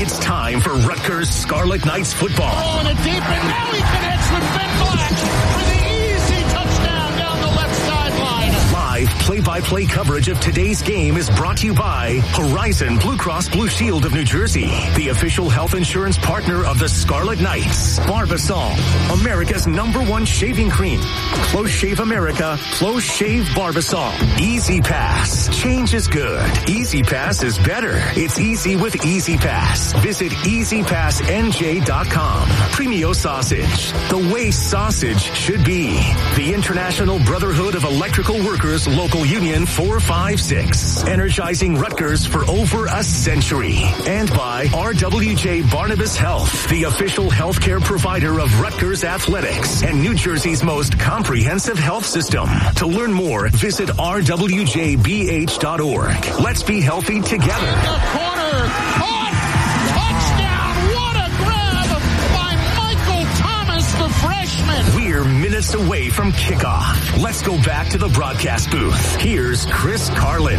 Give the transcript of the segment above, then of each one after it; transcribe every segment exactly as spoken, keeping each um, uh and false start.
It's time for Rutgers Scarlet Knights football. Oh, and a deep, and now he connects with Ben Black for the easy touchdown down the left sideline. Live play-by-play coverage of today's game is brought to you by Horizon Blue Cross Blue Shield of New Jersey, the official health insurance partner of the Scarlet Knights. Barbasol, America's number one shaving cream. Close Shave America, Close Shave Barbasol. Easy Pass. Change is good. Easy Pass is better. It's easy with Easy Pass. Visit easy pass n j dot com. Premio Sausage, the way sausage should be. The International Brotherhood of Electrical Workers Local Union four five six. Energizing Rutgers for over a century. And by R W J Barnabas Health, the official healthcare provider of Rutgers Athletics and New Jersey's most comprehensive health system. To learn more, visit r w j b h dot org. Let's be healthy together. The corner, caught, touchdown, what a grab by Michael Thomas, the freshman. We're minutes away from kickoff. Let's go back to the broadcast booth. Here's Chris Carlin.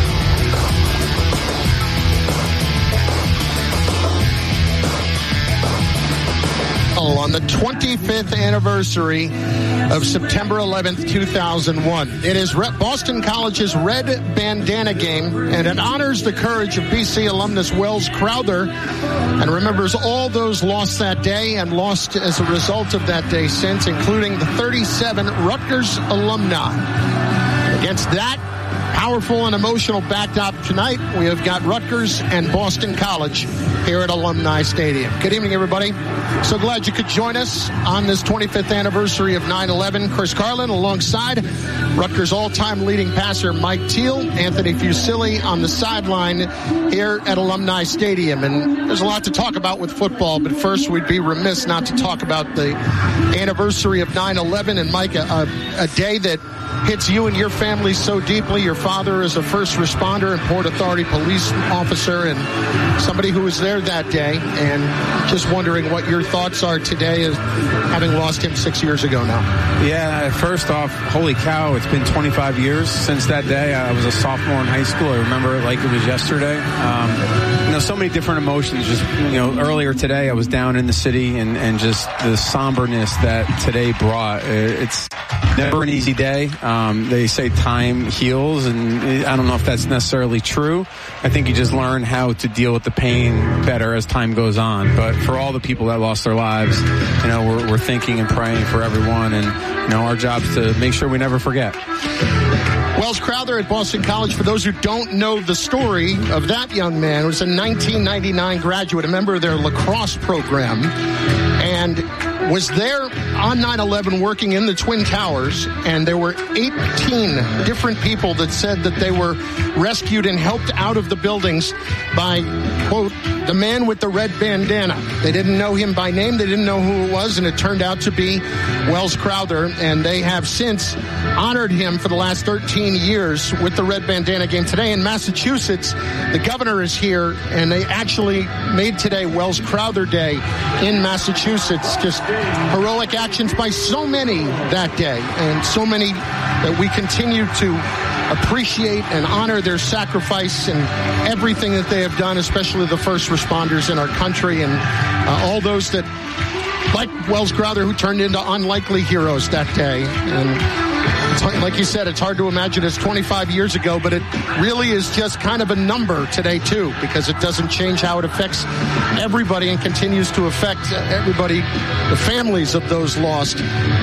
On the twenty-fifth anniversary of September eleventh, two thousand one. It is Boston College's Red Bandana Game, and it honors the courage of B C alumnus Wells Crowther and remembers all those lost that day and lost as a result of that day since, including the thirty-seven Rutgers alumni. Against that powerful and emotional backdrop tonight, we have got Rutgers and Boston College here at Alumni Stadium. Good evening, everybody. So glad you could join us on this twenty-fifth anniversary of nine eleven. Chris Carlin alongside Rutgers all-time leading passer Mike Teal, Anthony Fusilli on the sideline here at Alumni Stadium. And there's a lot to talk about with football, but first we'd be remiss not to talk about the anniversary of nine eleven. And Mike, a, a day that hits you and your family so deeply. Your father is a first responder and Port Authority police officer and somebody who was there that day, and just wondering what your thoughts are today as having lost him six years ago now. Yeah, first off, holy cow, it's been twenty-five years since that day. I was a sophomore in high school. I remember it like it was yesterday. Um, you know, so many different emotions. Just, you know, earlier today I was down in the city, and, and just the somberness that today brought. It's never an easy day. Um, they say time heals, and I don't know if that's necessarily true. I think you just learn how to deal with the pain better as time goes on. But for all the people that lost their lives, you know, we're, we're thinking and praying for everyone, and, you know, our job's to make sure we never forget. Wells Crowther at Boston College, for those who don't know the story of that young man, was a nineteen ninety-nine graduate, a member of their lacrosse program, and was there on nine eleven working in the Twin Towers, and there were eighteen different people that said that they were rescued and helped out of the buildings by, quote, the man with the red bandana. They didn't know him by name, they didn't know who it was, and it turned out to be Wells Crowther, and they have since honored him for the last thirteen years with the Red Bandana Game. Today in Massachusetts, the governor is here, and they actually made today Wells Crowther Day in Massachusetts. Just heroic actions by so many that day, and so many that we continue to appreciate and honor their sacrifice and everything that they have done, especially the first responders in our country, and uh, all those that, like Wells Crowther, who turned into unlikely heroes that day. And like you said, it's hard to imagine it's twenty-five years ago, but it really is just kind of a number today, too, because it doesn't change how it affects everybody and continues to affect everybody, the families of those lost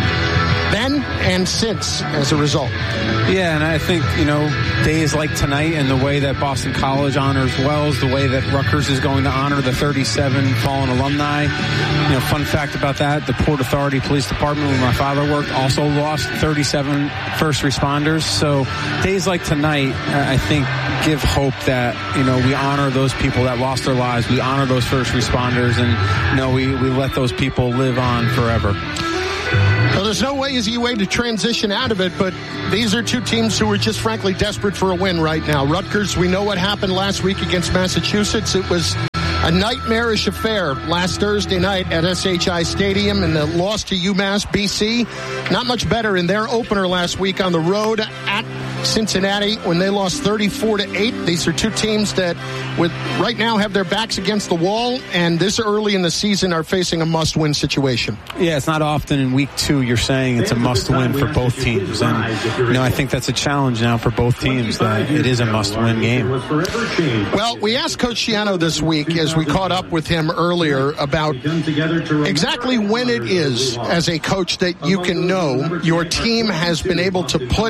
then and since as a result. Yeah, and I think, you know, days like tonight and the way that Boston College honors Wells, the way that Rutgers is going to honor the thirty-seven fallen alumni. You know, fun fact about that, the Port Authority Police Department, where my father worked, also lost thirty-seven first responders. So days like tonight, I think, give hope that, you know, we honor those people that lost their lives. We honor those first responders, and, you know, we, we let those people live on forever. Well, there's no way, easy way to transition out of it, but these are two teams who are just frankly desperate for a win right now. Rutgers, we know what happened last week against Massachusetts. It was a nightmarish affair last Thursday night at S H I Stadium, and the loss to UMass B C. Not much better in their opener last week on the road at Cincinnati when they lost thirty-four to eight. These are two teams that with right now have their backs against the wall, and this early in the season are facing a must-win situation. Yeah, it's not often in week two you're saying it's a must-win for both teams. And, you know, I think that's a challenge now for both teams, that it is a must-win game. Well, we asked Coach Schiano this week, as we caught up with him earlier, about exactly when it is, as a coach, that you can know your team has been able to put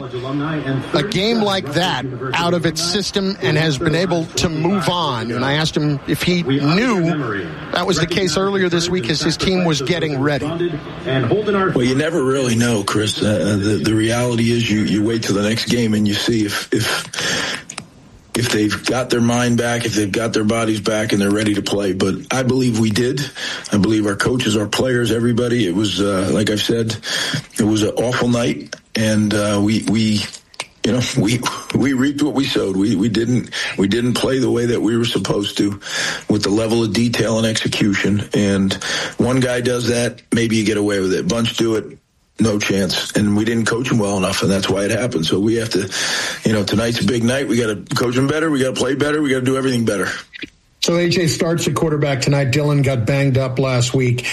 a game like that out of its system and has been able to move on. And I asked him if he knew that was the case earlier this week as his team was getting ready. Well, you never really know, Chris. Uh, the, the reality is you, you wait till the next game and you see if, if if they've got their mind back, if they've got their bodies back and they're ready to play. But I believe we did. I believe our coaches, our players, everybody. It was, uh, like I've said, it was an awful night. And uh, we, we, you know, we we reaped what we sowed. We we didn't we didn't play the way that we were supposed to, with the level of detail and execution. And one guy does that, maybe you get away with it. Bunch do it, no chance. And we didn't coach them well enough, and that's why it happened. So we have to, you know, tonight's a big night. We got to coach them better. We got to play better. We got to do everything better. So A J starts at quarterback tonight. Dylan got banged up last week.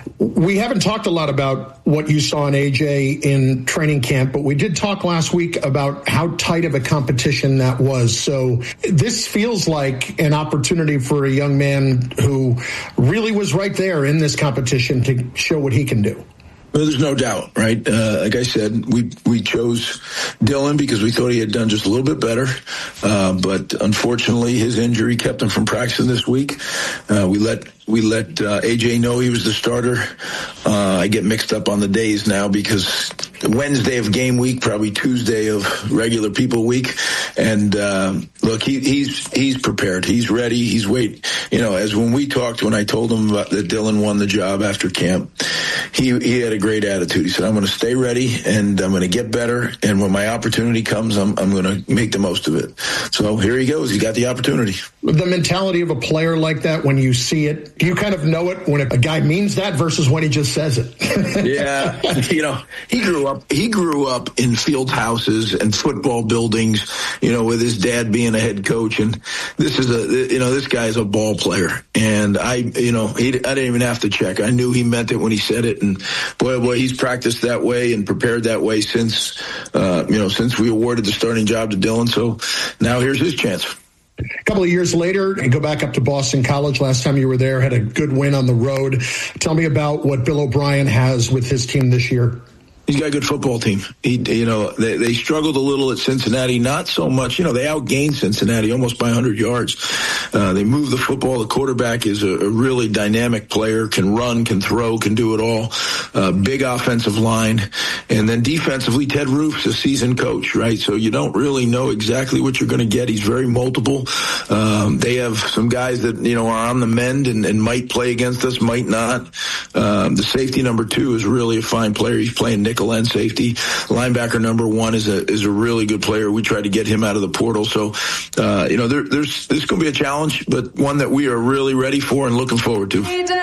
We haven't talked a lot about what you saw in A J in training camp, but we did talk last week about how tight of a competition that was. So this feels like an opportunity for a young man who really was right there in this competition to show what he can do. Well, there's no doubt, right? Uh, like I said, we we chose Dylan because we thought he had done just a little bit better. Uh, but unfortunately, his injury kept him from practicing this week. Uh, we let we let uh, A J know he was the starter. Uh, I get mixed up on the days now because Wednesday of game week, probably Tuesday of regular people week. And uh, look, he, he's he's prepared. He's ready. He's wait. You know, as when we talked, when I told him about that Dylan won the job after camp, he he had a great attitude. He said, "I'm going to stay ready and I'm going to get better. And when my opportunity comes, I'm I'm going to make the most of it." So here he goes. He got the opportunity. The mentality of a player like that, when you see it, do you kind of know it when a guy means that versus when he just says it? Yeah, you know, he grew up. He grew up in field houses and football buildings, you know, with his dad being a head coach. And this is a, you know, this guy is a ball player. And I, you know, he, I didn't even have to check. I knew he meant it when he said it. And boy, boy, he's practiced that way and prepared that way since, uh, you know, since we awarded the starting job to Dylan. So now here's his chance. A couple of years later, you go back up to Boston College. Last time you were there, had a good win on the road. Tell me about what Bill O'Brien has with his team this year. He's got a good football team. He, you know, they, they struggled a little at Cincinnati, not so much. You know, they outgained Cincinnati almost by one hundred yards. Uh, they move the football. The quarterback is a, a really dynamic player, can run, can throw, can do it all. Uh, big offensive line. And then defensively, Ted Roof's a seasoned coach, right? So you don't really know exactly what you're going to get. He's very multiple. Um, they have some guys that, you know, are on the mend and, and might play against us, might not. Um, the safety number two is really a fine player. He's playing nickel and safety. Linebacker number one is a is a really good player. We tried to get him out of the portal. So, uh, you know, there, there's this is going to be a challenge, but one that we are really ready for and looking forward to.